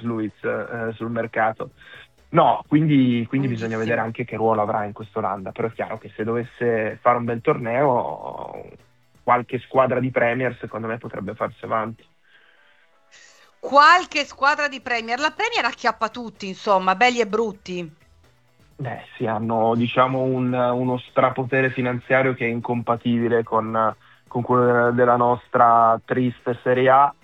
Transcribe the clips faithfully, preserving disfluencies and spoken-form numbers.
Luiz eh, sul mercato. No, quindi, quindi bisogna vedere anche che ruolo avrà in quest'Olanda, però è chiaro che se dovesse fare un bel torneo, qualche squadra di Premier secondo me potrebbe farsi avanti. Qualche squadra di Premier, la Premier acchiappa tutti, insomma, belli e brutti. Beh, sì, hanno diciamo un- uno strapotere finanziario che è incompatibile con, con quello della, della nostra triste Serie A,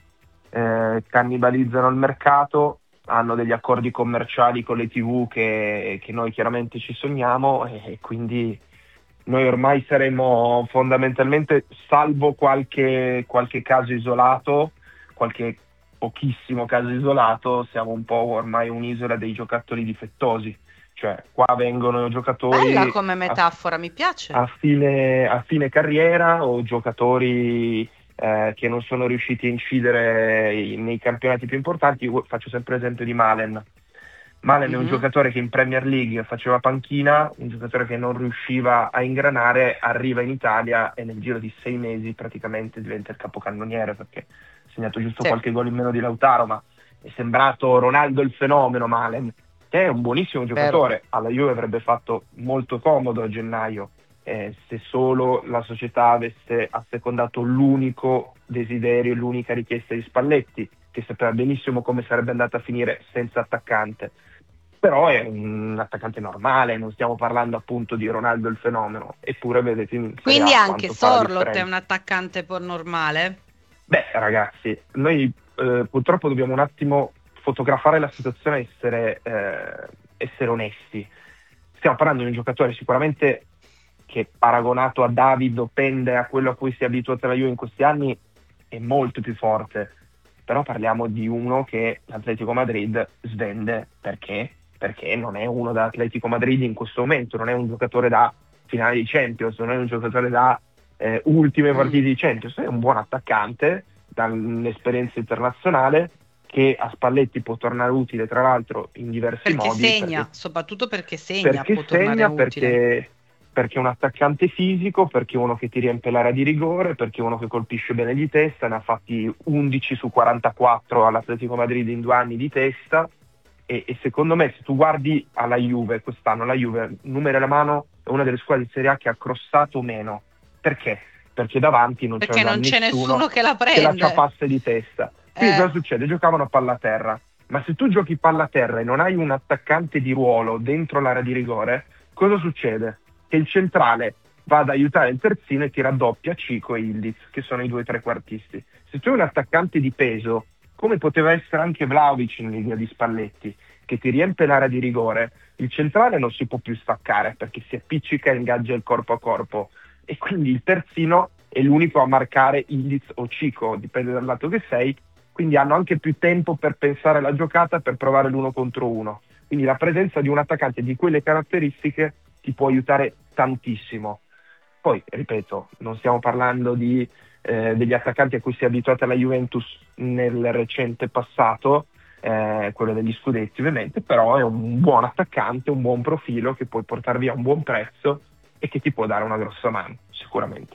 eh, cannibalizzano il mercato, hanno degli accordi commerciali con le T V che, che noi chiaramente ci sogniamo e, e quindi noi ormai saremo fondamentalmente, salvo qualche, qualche caso isolato, qualche pochissimo caso isolato, siamo un po' ormai un'isola dei giocatori difettosi. Cioè, qua vengono Bella giocatori come a, metafora, mi piace. a fine, a fine carriera o giocatori eh, che non sono riusciti a incidere in- nei campionati più importanti. Io faccio sempre l'esempio di Malen. Malen è un Mhm. giocatore che in Premier League faceva panchina, un giocatore che non riusciva a ingranare, arriva in Italia e nel giro di sei mesi praticamente diventa il capocannoniere perché ha segnato giusto Sì, qualche gol in meno di Lautaro, ma è sembrato Ronaldo il fenomeno Malen, che è un buonissimo vero. giocatore. Alla Juve avrebbe fatto molto comodo a gennaio eh, se solo la società avesse assecondato l'unico desiderio, l'unica richiesta di Spalletti, che sapeva benissimo come sarebbe andata a finire senza attaccante. Però è un attaccante normale, non stiamo parlando appunto di Ronaldo il fenomeno, eppure vedete in Serie Quindi A anche quanto fa la Sorloth è differenza. un attaccante por normale? Beh, ragazzi, noi eh, purtroppo dobbiamo un attimo fotografare la situazione e essere, eh, essere onesti. Stiamo parlando di un giocatore sicuramente che paragonato a David o pende a quello a cui si è abituato la Juve in questi anni è molto più forte. Però parliamo di uno che l'Atletico Madrid svende perché? Perché non è uno da Atletico Madrid in questo momento, non è un giocatore da finale di Champions, non è un giocatore da eh, ultime partite Mm. di Champions, è un buon attaccante dall'esperienza internazionale che a Spalletti può tornare utile tra l'altro in diversi Perché modi segna, perché, soprattutto perché segna, perché può tornare segna, utile. perché, perché è un attaccante fisico, perché è uno che ti riempie l'area di rigore, perché è uno che colpisce bene di testa, ne ha fatti undici su quarantaquattro all'Atletico Madrid in due anni di testa e, e secondo me se tu guardi alla Juve quest'anno, la Juve, numero alla mano, è una delle squadre di Serie A che ha crossato meno. Perché? Perché davanti non Perché c'era non c'è nessuno nessuno che la che la prende. ciapasse di testa. Quindi Eh, cosa succede? Giocavano a palla a terra. Ma se tu giochi palla a terra e non hai un attaccante di ruolo dentro l'area di rigore, cosa succede? Che il centrale va ad aiutare il terzino e ti raddoppia Cico e Ildiz, che sono i due trequartisti. Se tu hai un attaccante di peso, come poteva essere anche Vlahovic in linea di Spalletti, che ti riempie l'area di rigore, il centrale non si può più staccare perché si appiccica e ingaggia il corpo a corpo e quindi il terzino è l'unico a marcare Ildiz o Cico, dipende dal lato che sei, quindi hanno anche più tempo per pensare alla giocata, per provare l'uno contro uno. Quindi la presenza di un attaccante di quelle caratteristiche ti può aiutare tantissimo. Poi, ripeto, non stiamo parlando di, eh, degli attaccanti a cui si è abituata la Juventus nel recente passato, eh, quello degli scudetti ovviamente, però è un buon attaccante, un buon profilo che puoi portare via a un buon prezzo e che ti può dare una grossa mano, sicuramente.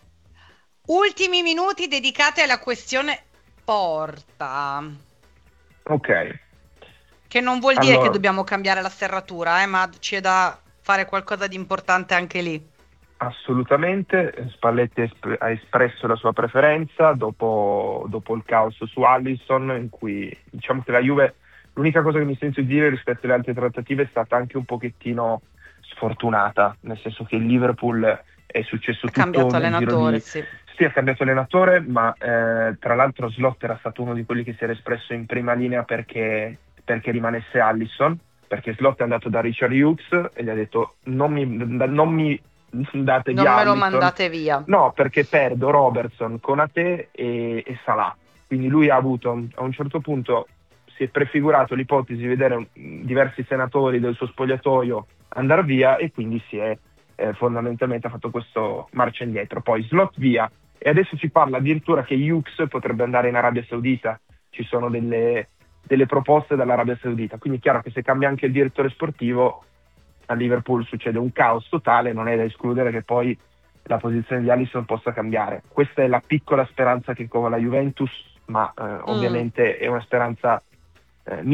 ultimi minuti dedicati alla questione porta, Ok, che non vuol dire che allora dobbiamo cambiare la serratura, eh, ma c'è da fare qualcosa di importante anche lì. assolutamente, Spalletti ha esp- ha espresso la sua preferenza dopo, dopo il caos su Allison, in cui diciamo che la Juve, l'unica cosa che mi sento di dire rispetto alle altre trattative è stata anche un pochettino sfortunata, nel senso che il Liverpool è successo Ha tutto cambiato nel giro allenatore, di... sì. Sì, ha cambiato allenatore, ma eh, tra l'altro Slot era stato uno di quelli che si era espresso in prima linea perché, perché rimanesse Allison, perché Slot è andato da Richard Hughes e gli ha detto non mi, non mi date Non via me lo Allison, mandate via. no, perché perdo Robertson, Konate e, e Salah. Quindi lui ha avuto a un certo punto, si è prefigurato l'ipotesi di vedere un- diversi senatori del suo spogliatoio andare via e quindi si è eh, fondamentalmente ha fatto questo marcia indietro. Poi Slot via e adesso si parla addirittura che Hughes potrebbe andare in Arabia Saudita, ci sono delle, delle proposte dall'Arabia Saudita, quindi è chiaro che se cambia anche il direttore sportivo a Liverpool succede un caos totale, non è da escludere che poi la posizione di Alisson possa cambiare. Questa è la piccola speranza che cova la Juventus, ma eh, Mm. ovviamente è una speranza eh,